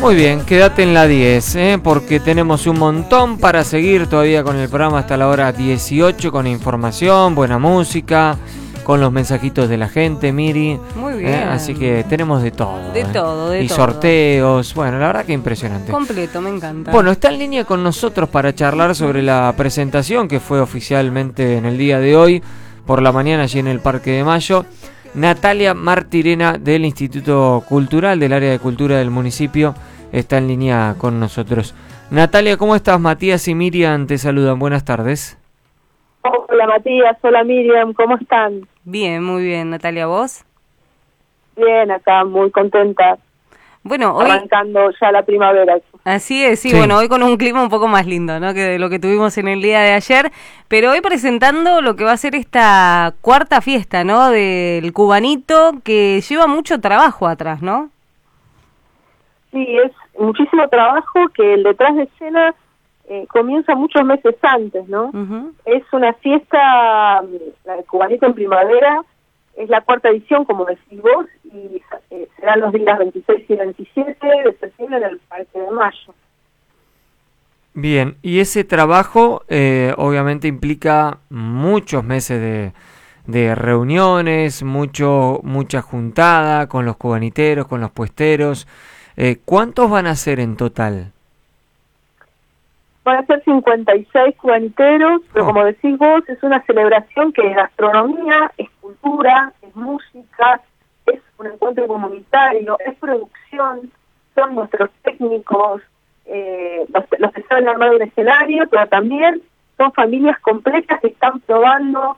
Muy bien, quédate en la 10, porque tenemos un montón para seguir todavía con el programa hasta la hora 18, con información, buena música, con los mensajitos de la gente, Miri. Muy bien. Así que tenemos de todo. De todo, de y todo. Sorteos, bueno, la verdad que impresionante. Completo, me encanta. Bueno, está en línea con nosotros para charlar sobre la presentación que fue oficialmente en el día de hoy, por la mañana allí en el Parque de Mayo. Natalia Martirena del Instituto Cultural del Área de Cultura del municipio está en línea con nosotros. Natalia, ¿cómo estás? Matías y Miriam te saludan. Buenas tardes. Hola Matías, hola Miriam, ¿cómo están? Bien, muy bien. Natalia, ¿vos? Bien, acá muy contenta. Bueno, hoy arrancando ya la primavera. Así es, sí, bueno, hoy con un clima un poco más lindo, ¿no? Que de lo que tuvimos en el día de ayer, pero hoy presentando lo que va a ser esta cuarta fiesta, ¿no? Del cubanito, que lleva mucho trabajo atrás, ¿no? Sí, es muchísimo trabajo que el detrás de escena comienza muchos meses antes, ¿no? Uh-huh. Es una fiesta, la de Cubanito en Primavera, es la cuarta edición, como decís vos, y serán los días 26 y 27 de septiembre en el Parque de Mayo. Bien, y ese trabajo obviamente implica muchos meses de reuniones, mucha juntada con los cubaniteros, con los puesteros. ¿Cuántos van a ser en total? Van a ser 56 cubaniteros, pero como decís vos, es una celebración que es gastronomía, es cultura, es música, es un encuentro comunitario, es producción, son nuestros técnicos, los que saben armar un escenario, pero también son familias completas que están probando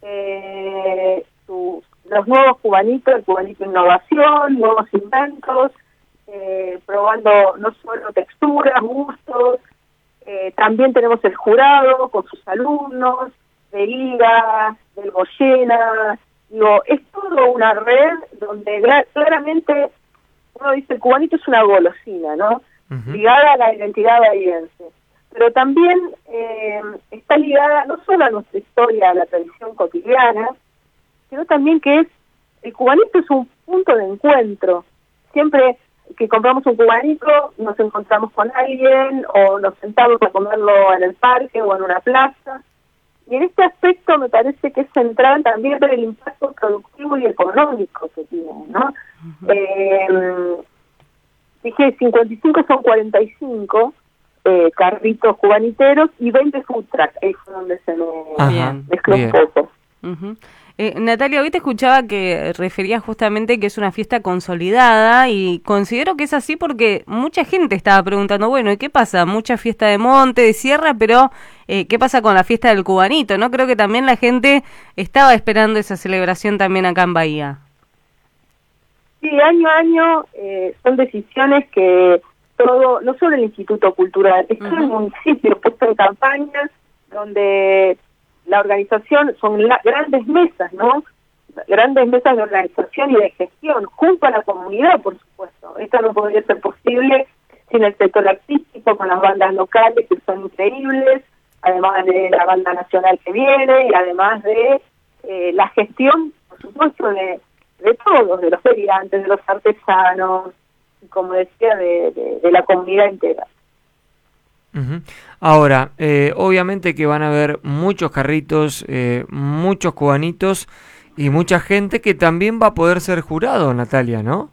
los nuevos cubanitos, el cubanito innovación, nuevos inventos, probando no solo texturas, gustos. También tenemos el jurado con sus alumnos, de Liga, del Goyena, digo, es todo una red donde claramente uno dice el cubanito es una golosina, ¿no? Uh-huh. Ligada a la identidad bahiense, pero también está ligada no solo a nuestra historia, a la tradición cotidiana, sino también que el cubanito es un punto de encuentro. Siempre que compramos un cubanito, nos encontramos con alguien o nos sentamos a comerlo en el parque o en una plaza. Y en este aspecto me parece que es central también ver el impacto productivo y económico que tiene, ¿no? Uh-huh. Dije 55 son 45 carritos cubaniteros y 20 food truck, ahí fue donde se me mezcló un poco. Uh-huh. Natalia, hoy te escuchaba que referías justamente que es una fiesta consolidada y considero que es así porque mucha gente estaba preguntando, bueno, ¿y qué pasa? Mucha fiesta de monte, de sierra, pero ¿qué pasa con la fiesta del cubanito? ¿No? Creo que también la gente estaba esperando esa celebración también acá en Bahía. Sí, año a año son decisiones que no solo el Instituto Cultural, es todo el municipio puesto en campaña donde la organización son grandes mesas, ¿no? Grandes mesas de organización y de gestión, junto a la comunidad, por supuesto. Esto no podría ser posible sin el sector artístico, con las bandas locales que son increíbles, además de la banda nacional que viene, y además de la gestión, por supuesto, de todos, de los feriantes, de los artesanos, y como decía, de la comunidad entera. Uh-huh. Ahora, obviamente que van a haber muchos carritos, muchos cubanitos y mucha gente que también va a poder ser jurado, Natalia, ¿no?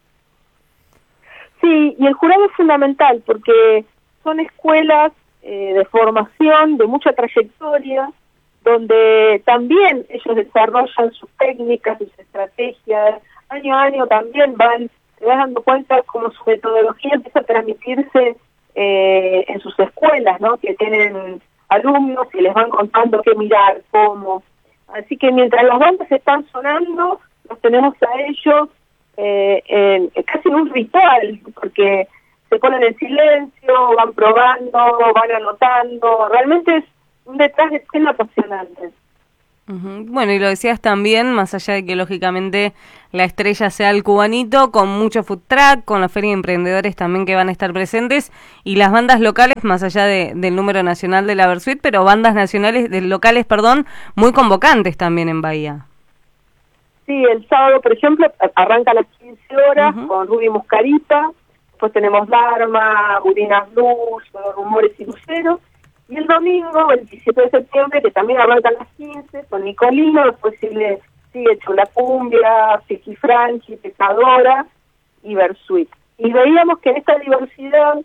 Sí, y el jurado es fundamental porque son escuelas de formación, de mucha trayectoria, donde también ellos desarrollan sus técnicas, sus estrategias, año a año también te vas dando cuenta cómo su metodología empieza a transmitirse en sus escuelas, ¿no? Que tienen alumnos y les van contando qué mirar, cómo. Así que mientras las bandas están sonando, los tenemos a ellos casi en un ritual, porque se ponen en silencio, van probando, van anotando. Realmente es un detrás de escena apasionante. Uh-huh. Bueno, y lo decías también, más allá de que lógicamente la estrella sea el cubanito, con mucho food truck, con la feria de emprendedores también que van a estar presentes, y las bandas locales, más allá del número nacional de la Versuit, pero bandas locales, muy convocantes también en Bahía. Sí, el sábado, por ejemplo, arranca a las 15 horas con Ruby Muscarita, Después tenemos Dharma, Burinas Blues, Rumores y Luceros. Y el domingo, 27 de septiembre, que también arranca a las 15, con Nicolino, después sigue Chula Cumbia, Fiki Franchi, Pecadora y Versuit. Y veíamos que en esta diversidad,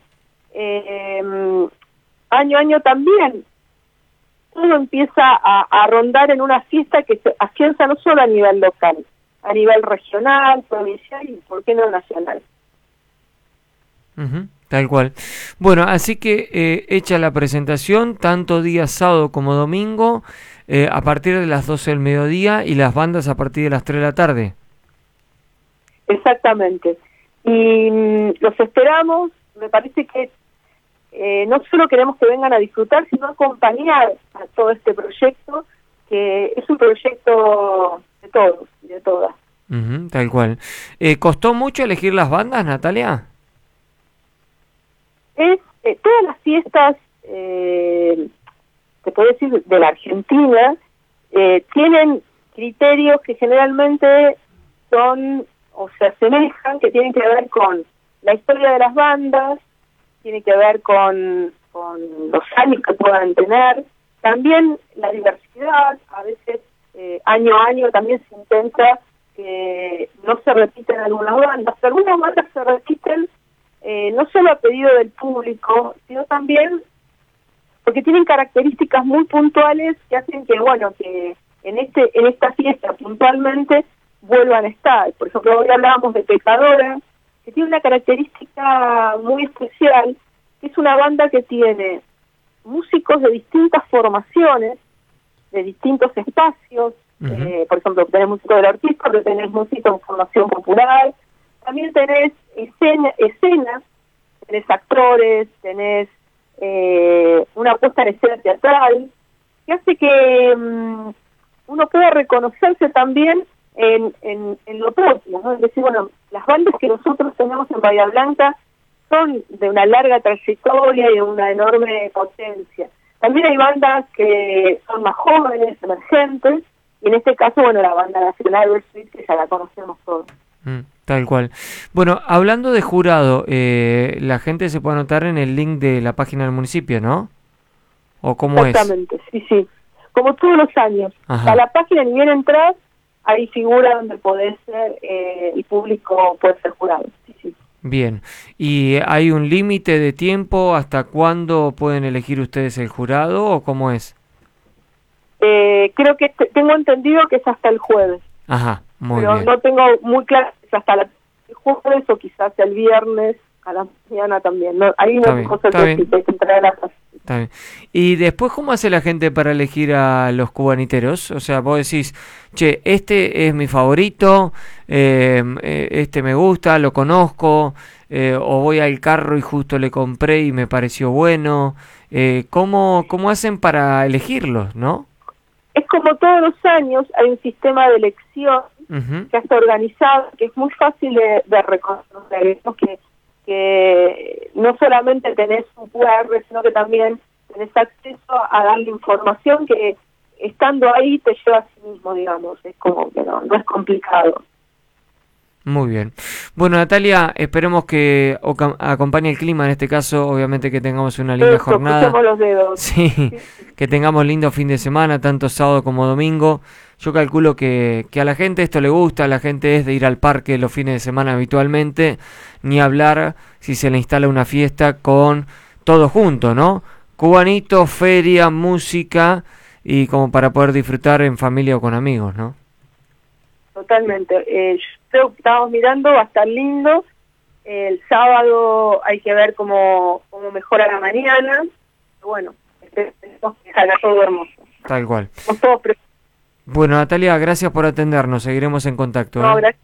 año a año también, todo empieza a rondar en una fiesta que se afianza no solo a nivel local, a nivel regional, provincial y, ¿por qué no, nacional? Tal cual. Bueno, así que hecha la presentación, tanto día sábado como domingo, a partir de las 12 del mediodía y las bandas a partir de las 3 de la tarde. Exactamente. Y los esperamos, me parece que no solo queremos que vengan a disfrutar, sino acompañar a todo este proyecto, que es un proyecto de todos y de todas. Tal cual. ¿Costó mucho elegir las bandas, Natalia? Todas las fiestas, te puedo decir, de la Argentina, tienen criterios que generalmente son o se asemejan, que tienen que ver con la historia de las bandas, tiene que ver con los años que puedan tener, también la diversidad. A veces año a año también se intenta que no se repiten algunas bandas, pero algunas bandas se repiten no solo a pedido del público, sino también porque tienen características muy puntuales que hacen que, bueno, que en esta fiesta puntualmente vuelvan a estar. Por ejemplo, hoy hablábamos de Pecadora, que tiene una característica muy especial, que es una banda que tiene músicos de distintas formaciones, de distintos espacios. Por ejemplo, tenés músicos de la orquesta, pero tenés músicos en formación popular, también tenés escenas, tenés actores, tenés una puesta en escena teatral, que hace que uno pueda reconocerse también en lo propio, ¿no? Es decir, bueno, las bandas que nosotros tenemos en Bahía Blanca son de una larga trayectoria y de una enorme potencia. También hay bandas que son más jóvenes, emergentes, y en este caso, bueno, la banda nacional Versuit, que ya la conocemos todos. Tal cual. Bueno, hablando de jurado, la gente se puede anotar en el link de la página del municipio, ¿no? ¿O cómo es? Exactamente, sí. Como todos los años. Ajá. A la página, ni bien entras, ahí figura donde podés ser, el público puede ser jurado. Sí. Bien. ¿Y hay un límite de tiempo hasta cuándo pueden elegir ustedes el jurado o cómo es? Creo que tengo entendido que es hasta el jueves. Ajá, muy pero bien. No tengo muy claro si es hasta el jueves o quizás el viernes a la mañana también. No, hay una cosa que hay que entrar a la... Está bien. Y después, ¿cómo hace la gente para elegir a los cubaniteros? O sea, vos decís, che, este es mi favorito, este me gusta, lo conozco, o voy al carro y justo le compré y me pareció bueno. ¿Cómo hacen para elegirlos, no? Es como todos los años, hay un sistema de elección que está organizado, que es muy fácil de reconocer. Es que no solamente tenés un QR, sino que también tenés acceso a darle información que estando ahí te lleva a sí mismo, digamos. Es como que no es complicado. Muy bien. Bueno, Natalia, esperemos que acompañe el clima en este caso, obviamente que tengamos una linda jornada. Crucemos los dedos. Sí, que tengamos lindo fin de semana, tanto sábado como domingo. Yo calculo que a la gente esto le gusta, a la gente es de ir al parque los fines de semana habitualmente, ni hablar si se le instala una fiesta con todo junto, ¿no? Cubanito, feria, música y como para poder disfrutar en familia o con amigos, ¿no? Totalmente. Yo creo que estábamos mirando, va a estar lindo. El sábado hay que ver cómo mejora la mañana. Bueno, esperemos que salga todo hermoso. Tal cual. Estamos todos bueno, Natalia, gracias por atendernos. Seguiremos en contacto. No, gracias.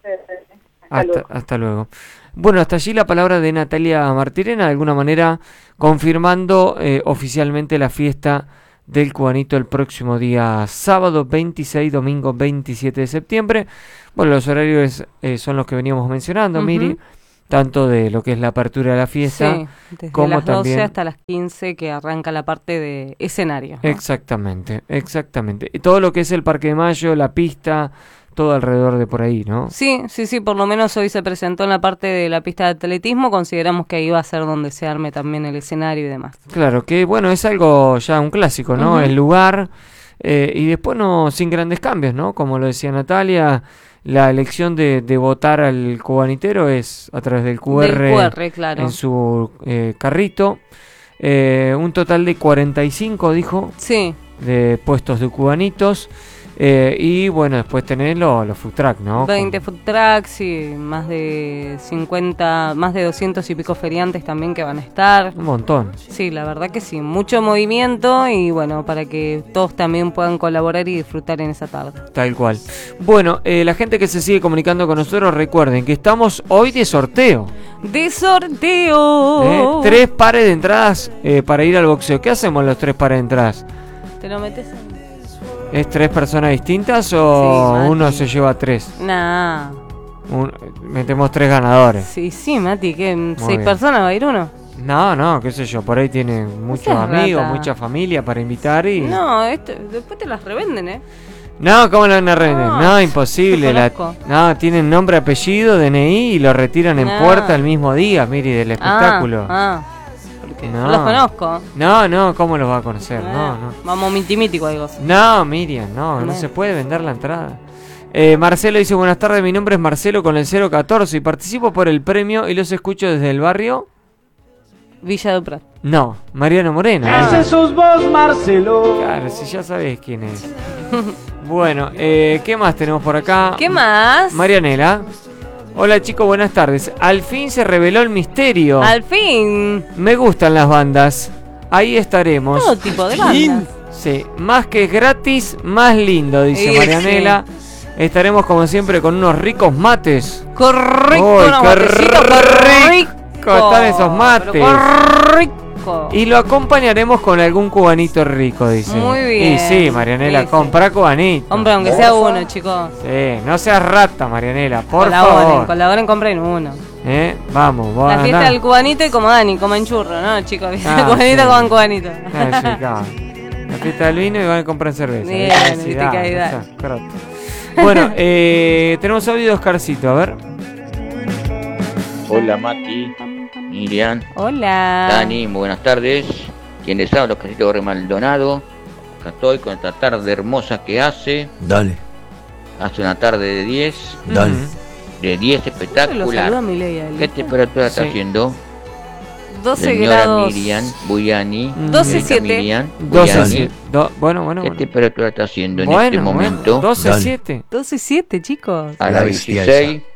Hasta luego. Bueno, hasta allí la palabra de Natalia Martirena, de alguna manera confirmando oficialmente la fiesta del Cubanito el próximo día sábado 26, domingo 27 de septiembre. Bueno, los horarios son los que veníamos mencionando, Miri, tanto de lo que es la apertura de la fiesta, desde como las 12 también hasta las 15 que arranca la parte de escenario, ¿no? Exactamente. Y todo lo que es el Parque de Mayo, la pista, todo alrededor de por ahí, ¿no? Sí, por lo menos hoy se presentó en la parte de la pista de atletismo, consideramos que ahí va a ser donde se arme también el escenario y demás. Claro, que bueno, es algo ya un clásico, ¿no? El lugar, y después no sin grandes cambios, ¿no? Como lo decía Natalia, la elección de votar al cubanitero es a través del QR, claro. en su carrito. Un total de 45, dijo, Sí. de puestos de cubanitos. Y bueno, después tenés los food truck, ¿no? 20 food trucks y más de 50, más de 200 y pico feriantes también que van a estar. Un montón. Sí, la verdad que sí, mucho movimiento y bueno, para que todos también puedan colaborar y disfrutar en esa tarde. Tal cual. Bueno, la gente que se sigue comunicando con nosotros, recuerden que estamos hoy de sorteo. ¡De sorteo! 3 pares de entradas para ir al boxeo. ¿Qué hacemos los 3 pares de entradas? ¿Te lo metes en...? ¿Es 3 personas distintas o Sí, Mati. uno se lleva 3? Nah. Metemos 3 ganadores. Sí, Mati, ¿qué? Muy 6 bien. personas va a ir uno. No, qué sé yo, por ahí tienen muchos seas amigos, rata. mucha familia para invitar y... No, después te las revenden, ¿eh? No, ¿cómo lo van a revender? No, No, imposible. lo conozco. No, tienen nombre, apellido, DNI y lo retiran en No. puerta el mismo día, mire, del espectáculo. Porque No. no los conozco. No, ¿cómo los va a conocer? No. Vamos miti con algo. No, Miriam, no Bueno. se puede vender la entrada. Marcelo dice, buenas tardes, mi nombre es Marcelo con el 014 y participo por el premio y los escucho desde el barrio... Villa del Prat. No, Mariano Moreno. Ese sos vos, Marcelo. Claro, si ya sabés quién es. Bueno, ¿qué más tenemos por acá? ¿Qué más? Marianela. Hola chicos, buenas tardes. Al fin se reveló el misterio. Al fin. Me gustan las bandas. Ahí estaremos. Todo tipo de bandas. Sí, más que es gratis, más lindo, dice Sí, Marianela. Estaremos como siempre con unos ricos mates. ¡Qué rico! Uy, unos qué matecitos, rico están esos mates. Pero ¡qué rico! Y lo acompañaremos con algún cubanito rico, dice. Muy bien. Y sí, Marianela, Sí, sí. compra cubanito. Hombre, aunque sea uno, chicos. Sí, no seas rata, Marianela, por favor. Colaboren, compren uno. Vamos, La fiesta del cubanito y como Dani, coman churro, ¿no, chicos? Ah, Cubanito, sí. coman cubanito. Ah, sí, claro. La fiesta del vino y van a comprar cerveza. Bien, Sí, viste dale, que ahí da. o sea, croto. Bueno, tenemos audio de Oscarcito, a ver. Hola Mati, Miriam, Hola. Dani, muy buenas tardes. Quien les habla, Oscarcito Borre Maldonado. Acá estoy con esta tarde hermosa que hace. Dale, Hace una tarde de 10, dale. de 10 Lo saluda espectacular. Milei ahí. ¿Qué temperatura está Sí. haciendo? 12 Señora grados. Miriam Buyani. 12.7. Miriam 12, Buyani. sí. Bueno. ¿Qué temperatura está haciendo en Bueno, este momento? 12-7. 12.7, chicos. A La las bestia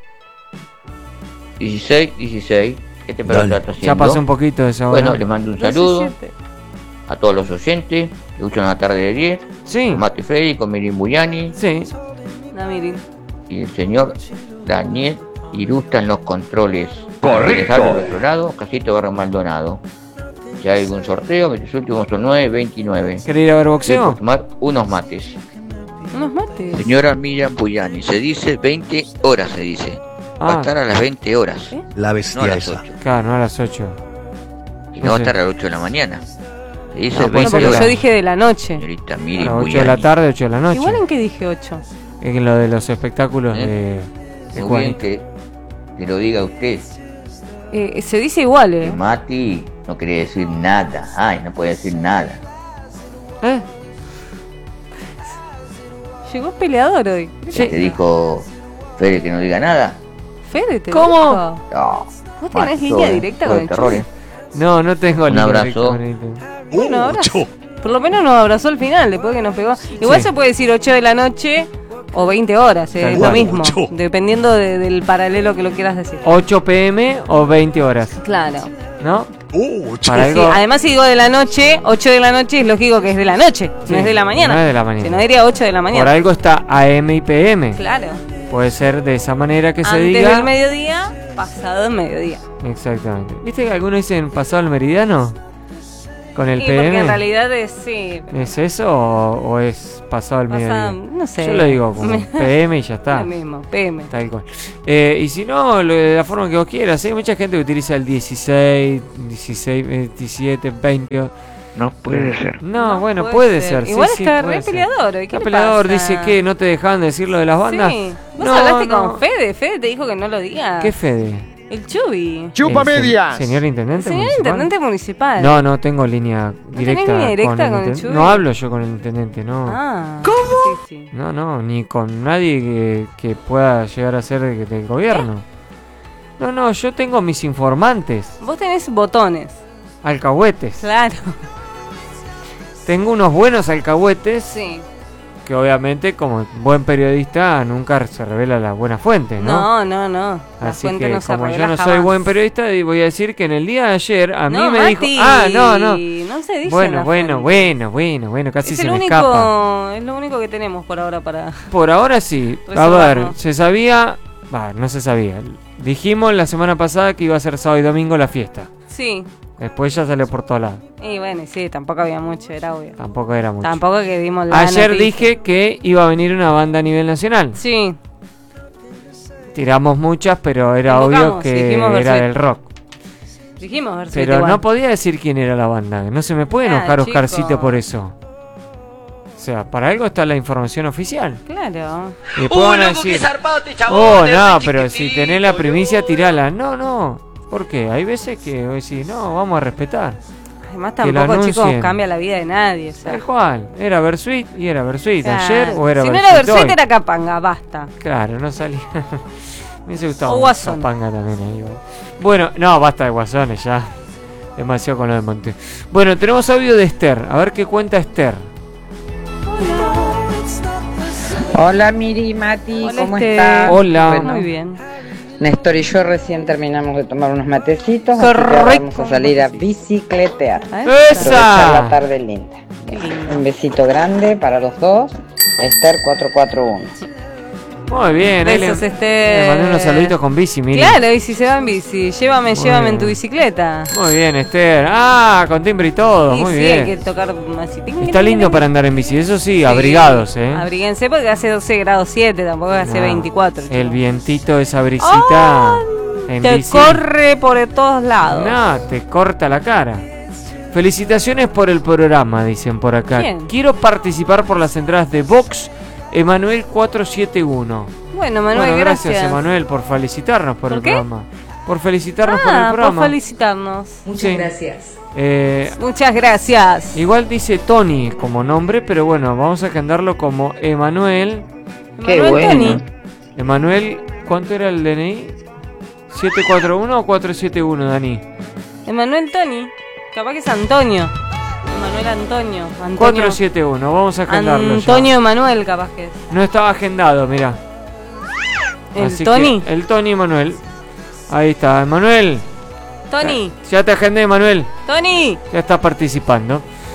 16. ¿Qué temperatura Dale. está haciendo? Ya pasó un poquito de esa hora. Bueno, les mando un saludo 12.7. a todos los oyentes. Que escuchan una tarde de 10. Sí, Con Mati Freddy, con Miriam Buyani sí. No, miren. y el señor Daniel Irusta en los controles. Correcto. Al otro lado, Casito Barra Maldonado. Ya hay un sorteo, que los últimos son 9.29. ¿Querés ir a ver Debo boxeo? tomar unos mates. Unos mates. Señora Miriam Buyani, se dice 20 horas, se dice. Va a Ah, estar a las 20 horas, La no a bestia las esa. 8. claro, no a las 8. Y no va a estar a las 8 de la mañana. Se dice No, puede 20 ser Porque que horas. yo dije de la noche. Señorita A Miriam las 8 Buyani. de la tarde, 8 de la noche. Igual en qué dije 8. Es que lo de los espectáculos de Muy bien Juanito. que lo diga usted. Se dice igual, Que Mati no quiere decir nada. Ay, no puede decir nada. ¿Eh? Llegó peleador hoy. Sí. Te dijo Fede que no diga nada. Fede, ¿te ¿Cómo? dijo? No. ¿Vos tenés Mati, línea todo- directa todo con de el terror, Chuli? No tengo Un línea abrazo. directa con él. Bueno, abrazo. Por lo menos nos abrazó al final, después que nos pegó. Igual Sí. se puede decir 8 de la noche o 20 horas, Tal es lo cual. mismo. Dependiendo del paralelo que lo quieras decir. 8 pm o 20 horas, Claro. ¿no? Para Sí, algo... además si digo de la noche, 8 de la noche es lógico que es de la noche, Sí, no es de la mañana. no es de la mañana. Si no diría 8 de la mañana. Por algo está AM y PM. Claro. Puede ser de esa manera que se Antes diga. del mediodía, pasado el mediodía. Exactamente. ¿Viste que algunos dicen pasado el meridiano? Con el Sí, PM. porque en realidad es sí. ¿Es eso o es pasado el Pasa, mediodía? no sé. Yo lo digo como PM y ya está. Lo mismo, PM. Tal cual. Y si no, de la forma que vos quieras. Hay mucha gente que utiliza el 16, 17, 20. No puede ser. No, bueno, puede ser. Sí, Igual sí, está puede re ser. peleador. ¿Qué Está le peleador, pasa? dice que no te dejaban decir lo de las bandas. Sí. ¿Vos No, hablaste no. con Fede? Fede te dijo que no lo digas. ¿Qué Fede? El Chubi. ¡Chupa ¿El medias! Señor intendente Señor municipal? intendente municipal. No tengo línea directa, tenés línea directa con el intendente. Chubi? No hablo yo con el intendente, no. Ah. ¿Cómo? Sí. No, ni con nadie que pueda llegar a ser del gobierno. No, yo tengo mis informantes, Vos tenés botones. alcahuetes. Claro. Tengo unos buenos alcahuetes Sí. que obviamente como buen periodista nunca se revela la buena fuente, ¿no? No. La Así fuente que no se como yo revela no soy jamás. buen periodista, voy a decir que en el día de ayer a mí No, me dijo... Mati, Ah, no. No se dice Bueno, la fuente. casi Es se el me único, escapa. es lo único que tenemos por ahora para... Por ahora sí. A Reservarnos. ver, se sabía... no se sabía. Dijimos la semana pasada que iba a ser sábado y domingo la fiesta. Sí. Después ya salió por todos lados. Y bueno, sí, tampoco había mucho, era obvio. Tampoco era mucho. Tampoco que dimos la Ayer noticia. dije que iba a venir una banda a nivel nacional. Sí. Tiramos muchas, pero era Convocamos, obvio que dijimos era Versuit. del rock. Dijimos ver si Pero igual. no podía decir quién era la banda. No se me puede enojar chico. Oscarcito por eso. O sea, para algo está la información oficial. Claro. Y después van a decir, no, pero si tenés la primicia, tirala. No. ¿Por qué? Hay veces que vos decís, no, vamos a respetar. Además Que lo tampoco, chicos, anuncien. cambia la vida de nadie. O sea. Tal cual. Era Versuit y era Versuit. Claro. Ayer o era Si no Versuit era Versuit, hoy. era Capanga, basta. Claro, no salía. Me hubiese gustado O Guasón. Zapanga también ahí. Bueno, no, basta de guasones ya. Demasiado con lo de Monte. Bueno, tenemos audio de Esther. A ver qué cuenta Esther. Hola Miri, Mati, Hola, ¿cómo Esther. estás? Hola. Bueno, Muy bien. Néstor y yo recién terminamos de tomar unos matecitos, así que Correcto. ahora vamos a salir a bicicletear. A ver. Aprovechar la ¡Esa! tarde linda. Qué lindo. Un besito grande para los dos. Esther 441. Muy bien. ahí Besos, le Esther. mandé unos saluditos con bici, mire. Claro, y si se va en bici, llévame Muy en tu bien. bicicleta. Muy bien, Esther. Ah, con timbre y todo. Y Muy sí, bien. hay que tocar así. Está lindo para andar en bici. Eso sí, abrigados, Abríguense porque hace 12 grados 7, tampoco hace No, 24. El chicos. vientito, esa brisita en Te bici. corre por todos lados. No, te corta la cara. Felicitaciones por el programa, dicen por acá. Bien. Quiero participar por las entradas de Vox Emanuel 471. Bueno, Manuel, Bueno, gracias. Emanuel por felicitarnos por ¿Por el qué? programa. Por felicitarnos por el por programa. felicitarnos. Muchas gracias. Muchas gracias. Igual dice Tony como nombre, pero bueno, vamos a agendarlo como Emanuel. Qué Manuel bueno. Toni. Emanuel, ¿cuánto era el DNI? ¿741 o 471, Dani? Emanuel Toni. Capaz que es Antonio. Emanuel Antonio. 471, vamos a agendarlo. Antonio Emanuel, capaz que es. ya. No estaba agendado, mira. ¿El Tony? El Tony Emanuel. Ahí está, Emanuel. Tony. Ya te agendé, Emanuel. Tony. Ya estás participando.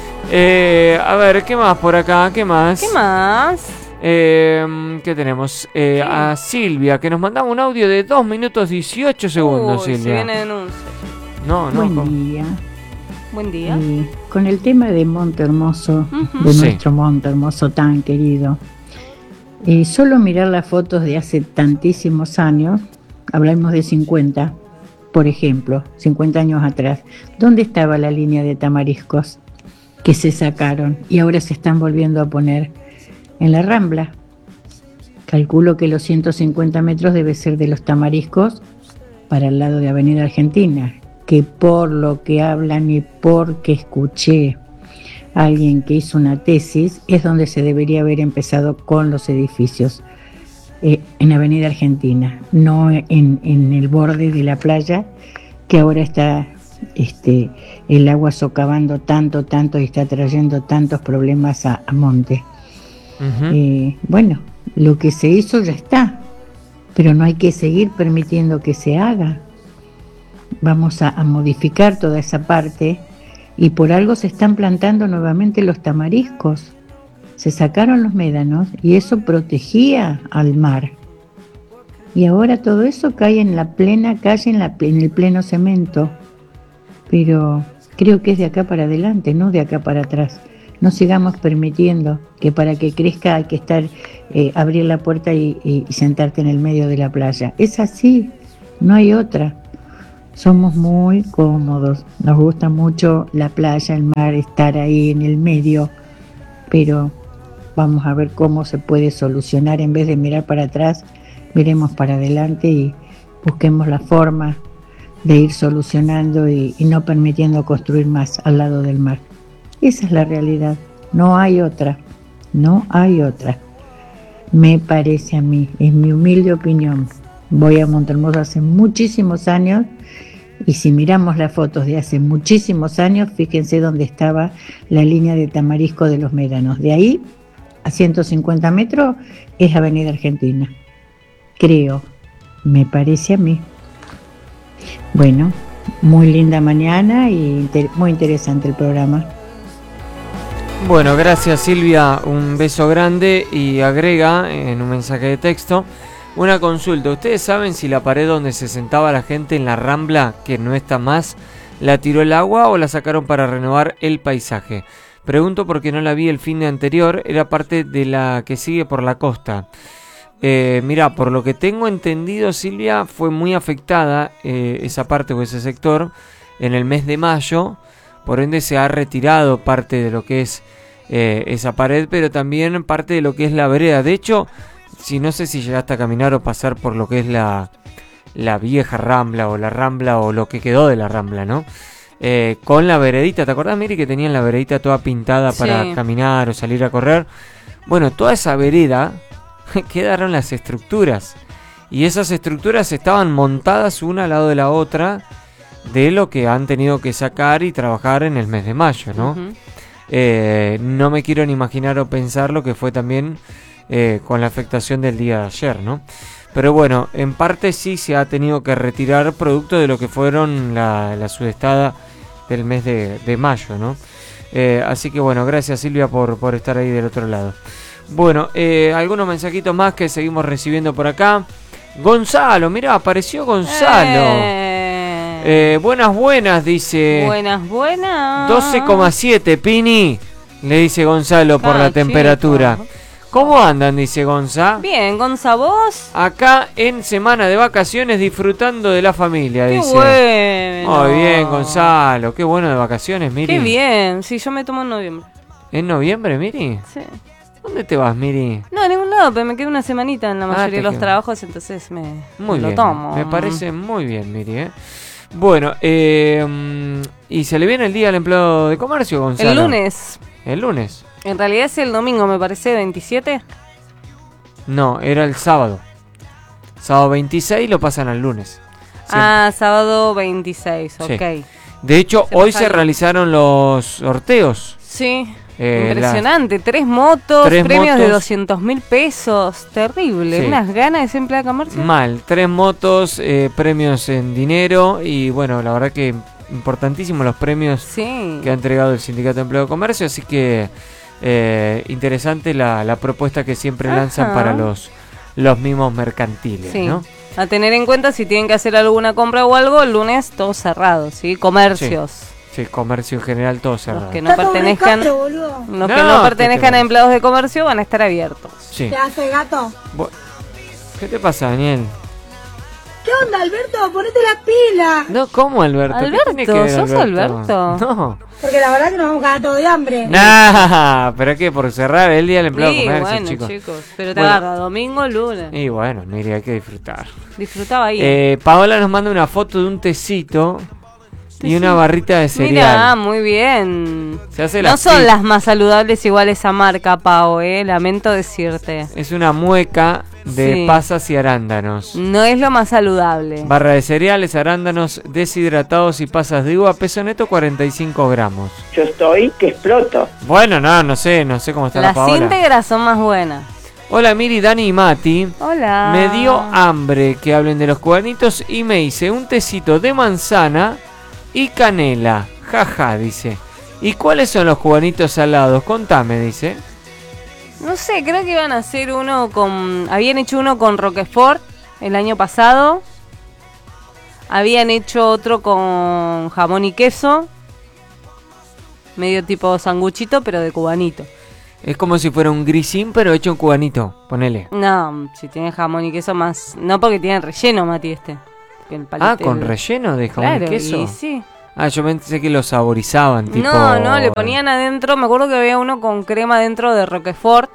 A ver, ¿qué más por acá? ¿Qué más? ¿Qué más? ¿Qué tenemos? A Silvia, que nos mandaba un audio de 2 minutos 18 segundos, Uy, se Silvia. viene denuncia. No, Buen día. Buen día. Con el tema de Monte Hermoso, Ujú. de Sí. nuestro Monte Hermoso tan querido, solo mirar las fotos de hace tantísimos años, hablamos de 50, por ejemplo, 50 años atrás, ¿dónde estaba la línea de tamariscos que se sacaron y ahora se están volviendo a poner? En la Rambla. Calculo que los 150 metros debe ser de los tamariscos para el lado de Avenida Argentina, que por lo que hablan y porque escuché a alguien que hizo una tesis, es donde se debería haber empezado con los edificios, en Avenida Argentina, no en el borde de la playa, que ahora está el agua socavando tanto y está trayendo tantos problemas a Monte. Ujú. Bueno, lo que se hizo ya está, pero no hay que seguir permitiendo que se haga. Vamos a modificar toda esa parte y por algo se están plantando nuevamente los tamariscos. Se sacaron los médanos y eso protegía al mar. Y ahora todo eso cae en la plena calle, en el pleno cemento. Pero creo que es de acá para adelante, no de acá para atrás. No sigamos permitiendo que para que crezca hay que estar, abrir la puerta y sentarte en el medio de la playa. Es así, no hay otra. Somos muy cómodos, nos gusta mucho la playa, el mar, estar ahí en el medio, pero vamos a ver cómo se puede solucionar. En vez de mirar para atrás, miremos para adelante y busquemos la forma de ir solucionando y no permitiendo construir más al lado del mar. Esa es la realidad, no hay otra, no hay otra. Me parece a mí, es mi humilde opinión. Voy a Montehermoso hace muchísimos años y si miramos las fotos de hace muchísimos años, fíjense dónde estaba la línea de Tamarisco de los Médanos. De ahí a 150 metros es Avenida Argentina. Creo, me parece a mí. Bueno, muy linda mañana y muy interesante el programa. Bueno, gracias Silvia, un beso grande y agrega en un mensaje de texto una consulta. ¿Ustedes saben si la pared donde se sentaba la gente en la Rambla, que no está más, la tiró el agua o la sacaron para renovar el paisaje? Pregunto porque no la vi el fin de anterior, era parte de la que sigue por la costa. Mira, por lo que tengo entendido, Silvia, fue muy afectada esa parte o ese sector en el mes de mayo, por ende se ha retirado parte de lo que es esa pared, pero también parte de lo que es la vereda. De hecho, si no sé si llegaste a caminar o pasar por lo que es la vieja Rambla o la Rambla o lo que quedó de la Rambla, ¿no? Con la veredita, ¿te acordás, Miri, que tenían la veredita toda pintada para caminar o salir a correr? Bueno, toda esa vereda quedaron las estructuras y esas estructuras estaban montadas una al lado de la otra de lo que han tenido que sacar y trabajar en el mes de mayo, ¿no? No me quiero ni imaginar o pensar lo que fue también con la afectación del día de ayer, ¿no? Pero bueno, en parte sí se ha tenido que retirar producto de lo que fueron la sudestada del mes de mayo, ¿no? Así que bueno, gracias Silvia por estar ahí del otro lado. Bueno, algunos mensajitos más que seguimos recibiendo por acá. Gonzalo, mirá, apareció Gonzalo. Buenas, dice. Buenas. 12,7, Pini, le dice Gonzalo por la temperatura. Chico. ¿Cómo andan? Dice Gonza. Bien, Gonza, ¿vos? Acá en semana de vacaciones disfrutando de la familia, Qué dice. bueno. Muy bien, Gonzalo. Qué bueno de vacaciones, Miri. Qué bien. Sí, yo me tomo en noviembre. ¿En noviembre, Miri? Sí. ¿Dónde te vas, Miri? No, a ningún lado, pero me quedo una semanita en la mayoría te de los quedas. trabajos, entonces Muy lo bien. tomo. Me parece muy bien, Miri, Bueno, ¿y se le viene el día al empleado de comercio, Gonzalo? El lunes. ¿El lunes? En realidad es el domingo, me parece, 27. No, era el sábado. Sábado 26 lo pasan al lunes. Siempre. Sábado 26, ok. Sí. De hecho, hoy se realizaron los sorteos. Sí, impresionante. 3 motos, premios de 200.000 pesos. Terrible. Sí. Unas ganas de ser empleado de comercio. Mal, 3 motos, premios en dinero y bueno, la verdad que importantísimos los premios que ha entregado el Sindicato de Empleo de Comercio, así que interesante la propuesta que siempre lanzan para los mismos mercantiles, ¿no? A tener en cuenta si tienen que hacer alguna compra o algo, el lunes todo cerrado, ¿sí? Comercios. Sí, comercio en general todo cerrado. Los que no pertenezcan, a empleados de comercio van a estar abiertos. Sí. ¿Qué hace, gato? ¿Qué te pasa, Daniel? ¿Qué onda, Alberto? Ponete la pila. No, ¿cómo, Alberto? Alberto, ¿sos Alberto? No. Porque la verdad que nos vamos a cagar todo de hambre. Nah, ¿pero qué? ¿Por cerrar el día del empleado de comercio, bueno, chicos? Pero te agarra domingo, lunes. Y bueno, mire, hay que disfrutar. Disfrutaba ahí. Paola nos manda una foto de un tecito y una barrita de cereal. Mira, muy bien. Se hace no son las más saludables igual esa marca, Pao, lamento decirte. Es una mueca de pasas y arándanos. No es lo más saludable. Barra de cereales, arándanos deshidratados y pasas de uva, peso neto 45 gramos. Yo estoy que exploto. Bueno, no sé cómo está la Paola. Las íntegras son más buenas. Hola Miri, Dani y Mati. Hola. Me dio hambre que hablen de los cubanitos y me hice un tecito de manzana y canela. Jaja, dice. ¿Y cuáles son los cubanitos salados? Contame, dice. No sé, creo que iban a hacer uno con... Habían hecho uno con Roquefort el año pasado. Habían hecho otro con jamón y queso. Medio tipo sanguchito, pero de cubanito. Es como si fuera un grisín, pero hecho en cubanito. Ponele. No, si tiene jamón y queso más... No, porque tiene relleno, Mati, el palito. con relleno de jamón Claro, y queso. y sí. Yo pensé que lo saborizaban, tipo... No, le ponían adentro, me acuerdo que había uno con crema dentro de Roquefort.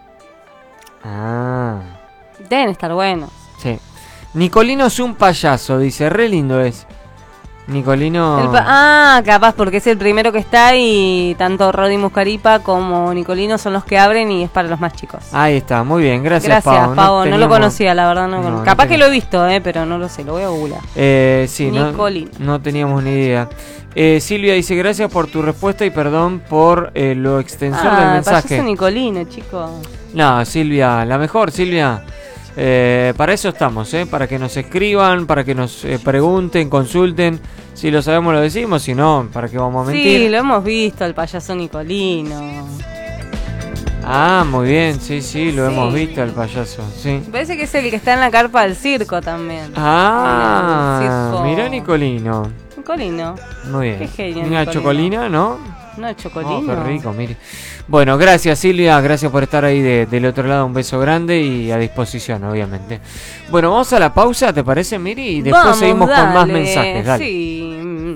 Ah, Deben estar buenos. sí. Nicolino es un payaso, dice, re lindo es. Nicolino... Capaz porque es el primero que está y tanto Rodi Muscaripa como Nicolino son los que abren y es para los más chicos. Ahí está, muy bien, gracias Pavo. No lo teníamos- conocía, la verdad. No Capaz que teníamos. lo he visto, pero no lo sé, lo voy a googlear. Sí, Nicolino. no teníamos ni idea. Silvia dice, gracias por tu respuesta y perdón por lo extensor del mensaje. Payaso Nicolino, chicos. No, Silvia, la mejor, Silvia. Para eso estamos, para que nos escriban, para que nos pregunten, consulten. Si lo sabemos lo decimos, si no, ¿para qué vamos a mentir? Sí, lo hemos visto, el payaso Nicolino. Muy bien, sí, lo Sí. hemos visto al payaso, sí. Parece que es el que está en la carpa del circo también. El circo. Mirá Nicolino. Nicolino. Muy bien. Qué genio, Una Nicolino. chocolina, ¿no? No, el chocolino. Qué rico, mire. Bueno, gracias Silvia, gracias por estar ahí del otro lado, un beso grande y a disposición, obviamente. Bueno, vamos a la pausa, ¿te parece, Miri? Y después Vamos, seguimos con más dale, mensajes, dale. Sí.